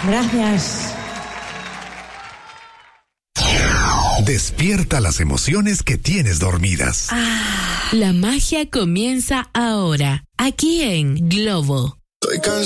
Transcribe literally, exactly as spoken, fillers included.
Gracias. Despierta las emociones que tienes dormidas. Ah, la magia comienza ahora, aquí en Globo.